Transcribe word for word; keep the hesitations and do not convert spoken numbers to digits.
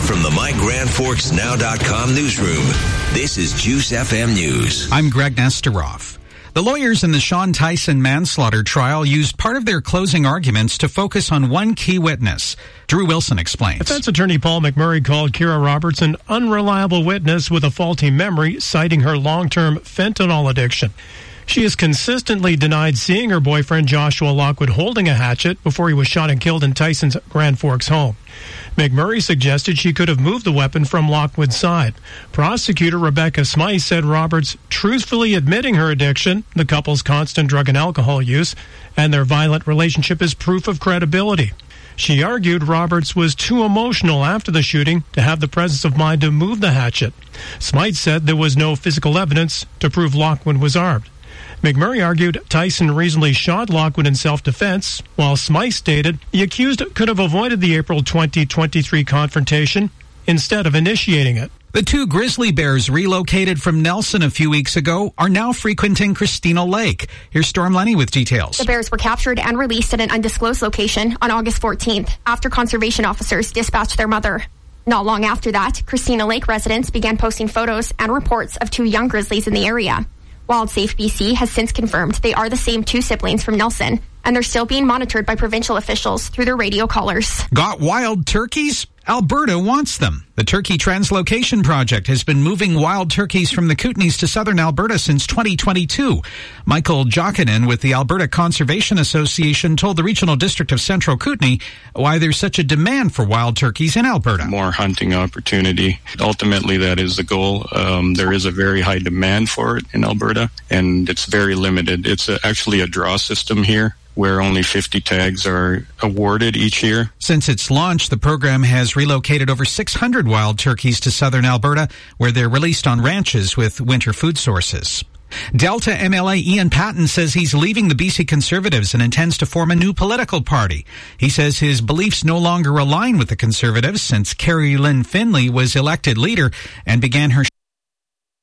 from the My Grand Forks Now dot com newsroom, this is Juice F M News. I'm Greg Nesteroff. The lawyers in the Sean Tyson manslaughter trial used part of their closing arguments to focus on one key witness. Drew Wilson explains. Defense attorney Paul McMurray called Kira Roberts an unreliable witness with a faulty memory, citing her long-term fentanyl addiction. She has consistently denied seeing her boyfriend Joshua Lockwood holding a hatchet before he was shot and killed in Tyson's Grand Forks home. McMurray suggested she could have moved the weapon from Lockwood's side. Prosecutor Rebecca Smythe said Roberts truthfully admitting her addiction, the couple's constant drug and alcohol use, and their violent relationship is proof of credibility. She argued Roberts was too emotional after the shooting to have the presence of mind to move the hatchet. Smythe said there was no physical evidence to prove Lockwood was armed. McMurray argued Tyson reasonably shot Lockwood in self-defense, while Smythe stated the accused could have avoided the April twenty twenty-three confrontation instead of initiating it. The two grizzly bears relocated from Nelson a few weeks ago are now frequenting Christina Lake. Here's Storm Lenny with details. The bears were captured and released at an undisclosed location on August fourteenth after conservation officers dispatched their mother. Not long after that, Christina Lake residents began posting photos and reports of two young grizzlies in the area. WildSafe B C has since confirmed they are the same two siblings from Nelson, and they're still being monitored by provincial officials through their radio collars. Got wild turkeys? Alberta wants them. The Turkey Translocation Project has been moving wild turkeys from the Kootenays to southern Alberta since twenty twenty-two. Michael Jokinen with the Alberta Conservation Association told the Regional District of Central Kootenay why there's such a demand for wild turkeys in Alberta. More hunting opportunity. Ultimately, that is the goal. Um, there is a very high demand for it in Alberta, and it's very limited. It's a, actually a draw system here, where only fifty tags are awarded each year. Since its launch, the program has relocated over six hundred wild turkeys to southern Alberta, where they're released on ranches with winter food sources. Delta M L A Ian Patten says he's leaving the B C Conservatives and intends to form a new political party. He says his beliefs no longer align with the Conservatives since Carrie Lynn Finley was elected leader and began her